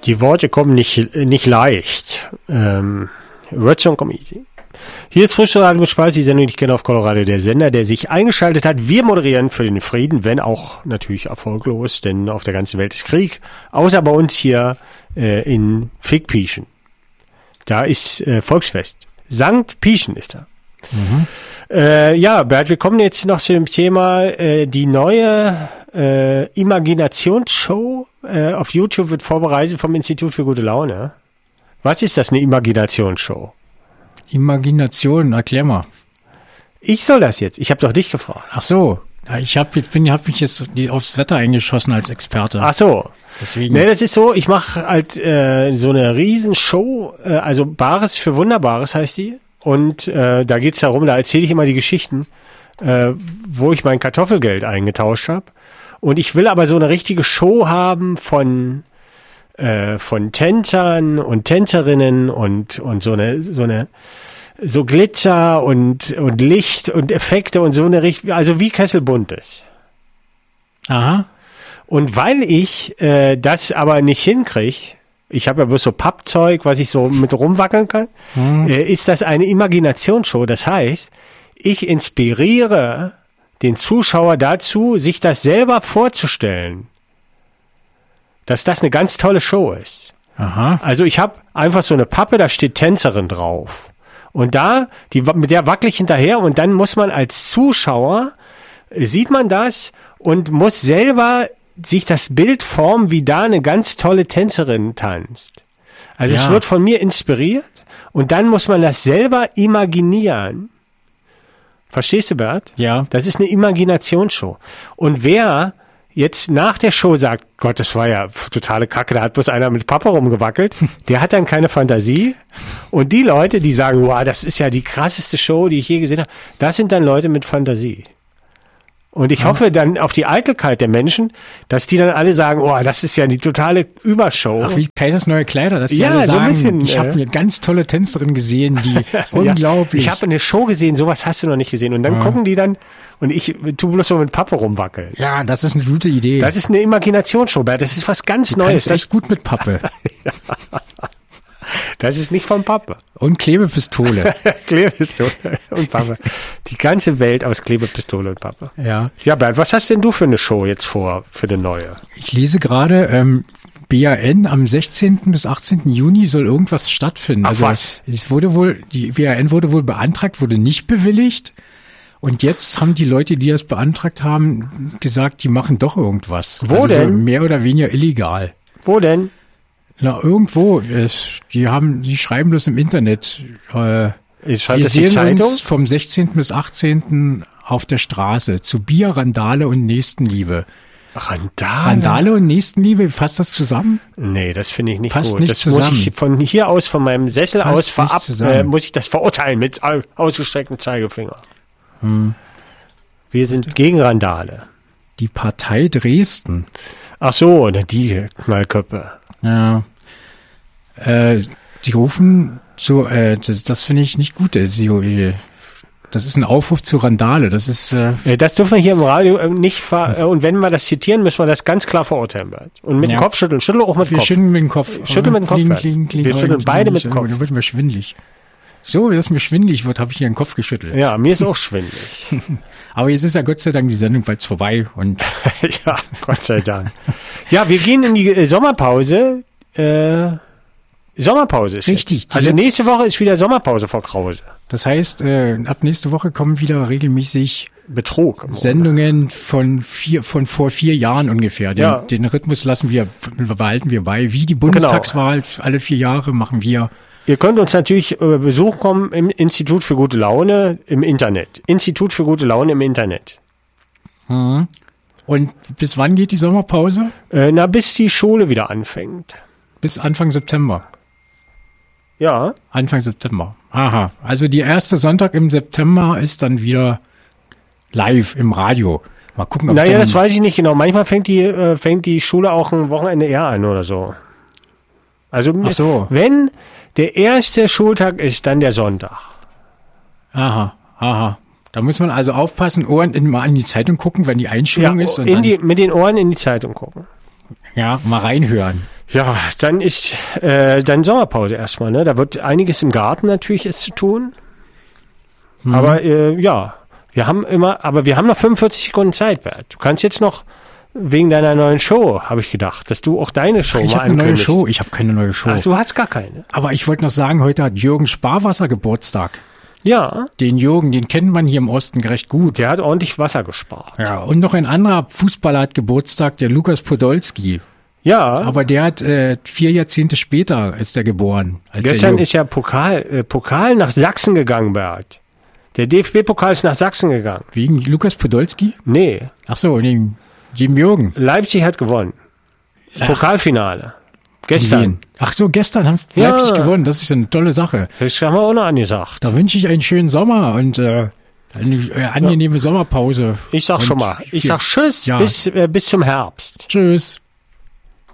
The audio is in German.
Die Worte kommen nicht leicht. Wird schon kommen easy. Hier ist Frische Radio mit Spaß, die Sendung, die ich kenne auf Colorado, der Sender, der sich eingeschaltet hat. Wir moderieren für den Frieden, wenn auch natürlich erfolglos, denn auf der ganzen Welt ist Krieg. Außer bei uns hier in Fickpieschen. Da ist Volksfest. Sankt Pieschen ist da. Mhm. Ja, Bert, wir kommen jetzt noch zu dem Thema, die neue Imaginationsshow auf YouTube wird vorbereitet vom Institut für gute Laune. Was ist das, eine Imaginationsshow? Imagination, erklär mal. Ich soll das jetzt? Ich habe doch dich gefragt. Ach so, ja, ich hab mich jetzt aufs Wetter eingeschossen als Experte. Ach so. Deswegen. Nee, das ist so, ich mache halt so eine Riesenshow, also Bares für Wunderbares heißt die. Und da geht's darum, da erzähle ich immer die Geschichten, wo ich mein Kartoffelgeld eingetauscht habe. Und ich will aber so eine richtige Show haben von Tänzern und Tänzerinnen und so Glitzer und Licht und Effekte und so eine Richtung, also wie Kesselbuntes. Aha. Und weil ich das aber nicht hinkriege, ich habe ja bloß so Pappzeug, was ich so mit rumwackeln kann, ist das eine Imaginationsshow. Das heißt, ich inspiriere den Zuschauer dazu, sich das selber vorzustellen, dass das eine ganz tolle Show ist. Aha. Also ich habe einfach so eine Pappe, da steht Tänzerin drauf. Und mit der wackel ich hinterher und dann muss man als Zuschauer, sieht man das und muss selber sich das Bild formen, wie da eine ganz tolle Tänzerin tanzt. Also es wird von mir inspiriert und dann muss man das selber imaginieren. Verstehst du, Bert? Ja. Das ist eine Imaginationsshow. Und wer jetzt nach der Show sagt, Gott, das war ja totale Kacke, da hat bloß einer mit Pappe rumgewackelt, der hat dann keine Fantasie. Und die Leute, die sagen, wow, das ist ja die krasseste Show, die ich je gesehen habe, das sind dann Leute mit Fantasie. Und ich hoffe dann auf die Eitelkeit der Menschen, dass die dann alle sagen, oh, das ist ja die totale Übershow. Ach, wie Kaisers neue Kleider, dass die alle sagen, so ein bisschen, ich habe eine ganz tolle Tänzerin gesehen, die unglaublich. Ich habe eine Show gesehen, sowas hast du noch nicht gesehen. Und dann gucken die dann und ich tu bloß so mit Pappe rumwackeln. Ja, das ist eine gute Idee. Das ist eine Imaginationsshow, Bert. Das ist was ganz Neues. Das ist echt gut mit Pappe. Das ist nicht von Pappe. Und Klebepistole. Klebepistole und Pappe. Die ganze Welt aus Klebepistole und Pappe. Ja. Ja, Bernd, was hast denn du für eine Show jetzt vor, für eine neue? Ich lese gerade, BAN am 16. bis 18. Juni soll irgendwas stattfinden. Ach, also was? Die BAN wurde wohl beantragt, wurde nicht bewilligt. Und jetzt haben die Leute, die das beantragt haben, gesagt, die machen doch irgendwas. Wo also denn? So mehr oder weniger illegal. Wo denn? Na, irgendwo. Die schreiben das im Internet. Schreibt wir das die sehen Zeitung? uns vom 16. bis 18. auf der Straße zu Bier, Randale und Nächstenliebe. Randale und Nächstenliebe, fasst das zusammen? Nee, das finde ich nicht Passt gut. nicht Das zusammen. muss ich von hier aus, von meinem Sessel Passt aus nicht zusammen. muss ich das verurteilen mit ausgestrecktem Zeigefinger. Wir sind gegen Randale. Die Partei Dresden. Ach so, die Knallköpfe. Ja. Die rufen so, das finde ich nicht gut. Das ist ein Aufruf zu Randale. Das ist. Das dürfen wir hier im Radio nicht und wenn wir das zitieren, müssen wir das ganz klar verurteilen. Und mit dem Kopf schütteln. Schüttel auch mit dem Wir Kopf. schütteln mit dem Kopf. Schütteln mit dem Kopf. Wir schütteln beide mit dem Kopf. Dann wird mir schwindelig. So, dass mir schwindelig wird, habe ich hier den Kopf geschüttelt. Ja, mir ist auch schwindelig. Aber jetzt ist ja Gott sei Dank die Sendung bald vorbei. Und ja, Gott sei Dank. Ja, wir gehen in die Sommerpause. Sommerpause ist richtig. Jetzt. Also nächste Woche ist wieder Sommerpause vor Krause. Das heißt, ab nächste Woche kommen wieder regelmäßig Betrug. Sendungen von vor 4 Jahren ungefähr. Den Rhythmus behalten wir bei. Wie die Bundestagswahl, alle 4 Jahre machen wir. Ihr könnt uns natürlich Besuch kommen im Institut für gute Laune im Internet. Institut für gute Laune im Internet. Mhm. Und bis wann geht die Sommerpause? Bis die Schule wieder anfängt. Bis Anfang September. Ja. Anfang September. Aha. Also die erste Sonntag im September ist dann wieder live im Radio. Mal gucken, ob das weiß ich nicht genau. Manchmal fängt die Schule auch ein Wochenende eher an oder so. Also wenn der erste Schultag ist, dann der Sonntag. Aha. Da muss man also aufpassen, mal in die Zeitung gucken, wenn die Einschulung ist. Und mit den Ohren in die Zeitung gucken. Ja, mal reinhören. Ja, dann ist dann Sommerpause erstmal, ne? Da wird einiges im Garten natürlich ist zu tun. Aber ja, wir haben noch 45 Sekunden Zeit, Bert. Du kannst jetzt noch wegen deiner neuen Show, habe ich gedacht, dass du auch deine Show Ich mal habe eine neue ankündigst. Show. Ich habe keine neue Show. Ach, du hast gar keine. Aber ich wollte noch sagen, heute hat Jürgen Sparwasser Geburtstag. Ja, Den Jürgen, den kennt man hier im Osten recht gut. der hat ordentlich Wasser gespart. Ja, und noch ein anderer Fußballer hat Geburtstag, der Lukas Podolski. Ja, Aber der hat 4 Jahrzehnte später ist er geboren. Als der gestern Jürgen. ist ja Pokal nach Sachsen gegangen, Bert. Der DFB-Pokal ist nach Sachsen gegangen. Wegen Lukas Podolski? Nee, Ach so, dem Jürgen. Leipzig hat gewonnen. Ach. Pokalfinale. Gestern. Ach so, gestern haben Ja. Leipzig gewonnen. Das ist eine tolle Sache. Das haben wir auch noch angesagt. Da wünsche ich einen schönen Sommer und eine angenehme Sommerpause. Ich sag Und schon mal. Ich hier- sag Tschüss Ja. bis zum Herbst. Tschüss.